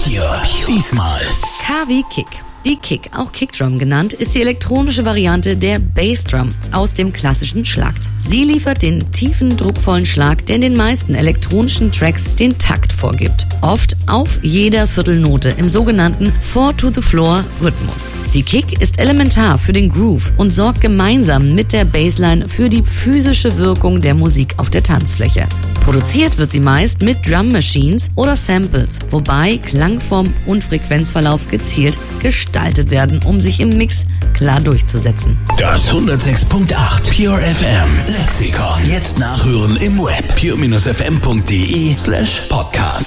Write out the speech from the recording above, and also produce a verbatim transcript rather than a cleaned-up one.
Pure. Diesmal K wie Kick. Die Kick, auch Kickdrum genannt, ist die elektronische Variante der Bassdrum aus dem klassischen Schlagzeug. Sie liefert den tiefen, druckvollen Schlag, der in den meisten elektronischen Tracks den Takt vorgibt. Oft auf jeder Viertelnote im sogenannten Four-to-the-Floor-Rhythmus. Die Kick ist elementar für den Groove und sorgt gemeinsam mit der Bassline für die physische Wirkung der Musik auf der Tanzfläche. Produziert wird sie meist mit Drum Machines oder Samples, wobei Klangform und Frequenzverlauf gezielt gestaltet werden, um sich im Mix klar durchzusetzen. Das hundertsechs Komma acht Pure F M Lexikon. Jetzt nachhören im Web pure Bindestrich f m punkt d e slash podcast.